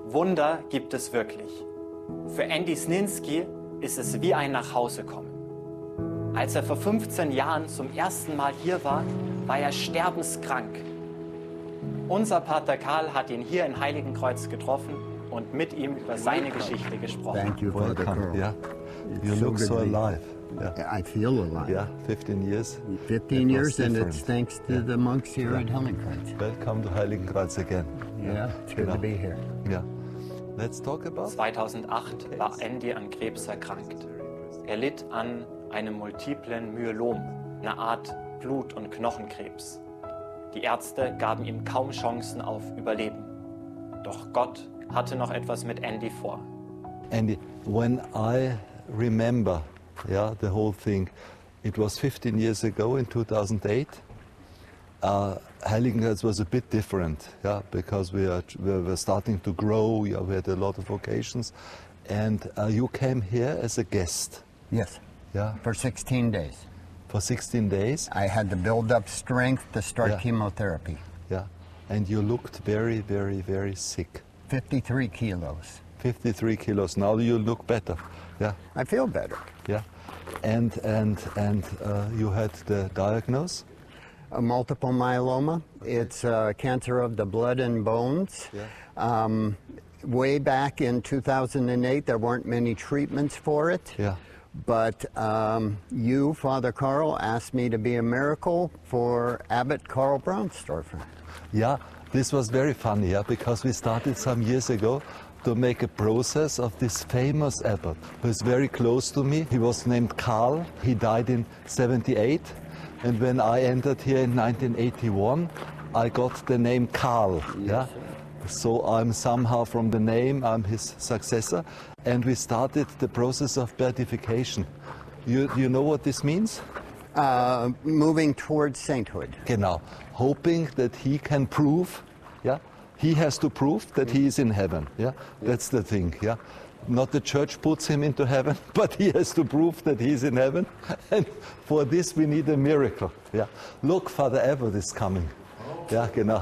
Wunder gibt es wirklich. Für Andy Snitski ist es wie ein Nachhausekommen. Als er vor 15 Jahren zum ersten Mal hier war, war er sterbenskrank. Unser Pater Karl hat ihn hier in Heiligenkreuz getroffen und mit ihm über seine Geschichte gesprochen. Thank you, Father Karl. Yeah. You look so alive. Yeah. I feel alive. Yeah, 15 years. 15 years, and it's different. thanks to the monks here at Heiligenkreuz. Welcome to Heiligenkreuz again. Yeah, it's good to be here. Yeah. Let's talk about 2008 war Andy an Krebs erkrankt. Er litt an einem multiplen Myelom, einer Art Blut- und Knochenkrebs. Die Ärzte gaben ihm kaum Chancen auf Überleben. Doch Gott hatte noch etwas mit Andy vor. Andy, when I remember, the whole thing, it was 15 years ago in 2008. Heiligenkreuz was a bit different, because we were starting to grow. We had a lot of occasions, and you came here as a guest. Yes. Yeah. For 16 days. For 16 days. I had to build up strength to start Yeah. chemotherapy. Yeah. And you looked very, very, very sick. 53 kilos. 53 kilos. Now you look better. Yeah. I feel better. Yeah. And you had the diagnosis? A multiple myeloma. It's cancer of the blood and bones. Yeah. Way back in 2008, there weren't many treatments for it. Yeah. But you, Father Karl, asked me to be a miracle for Abbot Karl Braunstorfer. Yeah, this was very funny, because we started some years ago to make a process of this famous abbot who is very close to me. He was named Karl. He died in 78. And when I entered here in 1981, I got the name Karl. Yeah? So I'm somehow from the name, I'm his successor. And we started the process of beatification. You know what this means? Moving towards sainthood. Genau. Hoping that he can prove, he has to prove that he is in heaven. Yeah, that's the thing. Yeah, not the church puts him into heaven, but he has to prove that he is in heaven. And for this we need a miracle. Yeah, look, Father Abbot is coming. Ja, genau.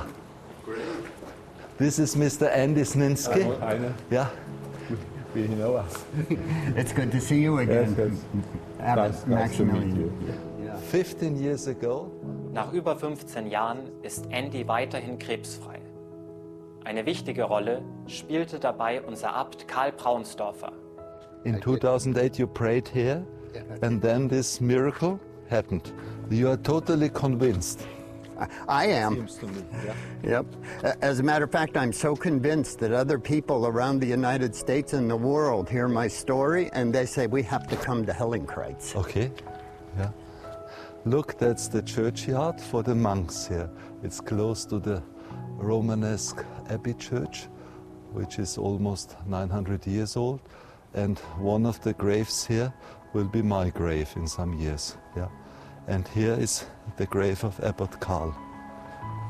This is Mr. Andy Snitski. Yeah. You know us. It's good to see you again. Abbot Nice to meet Maximilian. you. 15 years ago. Nach über 15 Jahren ist Andy weiterhin krebsfrei. Eine wichtige Rolle spielte dabei unser Abt Karl Braunstorfer. In 2008 you prayed here, and then this miracle happened. You are totally convinced. I am. Seems to me. Yeah. Yep. As a matter of fact, I'm so convinced that other people around the United States and the world hear my story and they say, we have to come to Heiligenkreuz. Okay. Yeah. Look, that's the churchyard for the monks here. It's close to the Romanesque Abbey Church, which is almost 900 years old. And one of the graves here will be my grave in some years. Yeah. And here is the grave of Abbot Karl.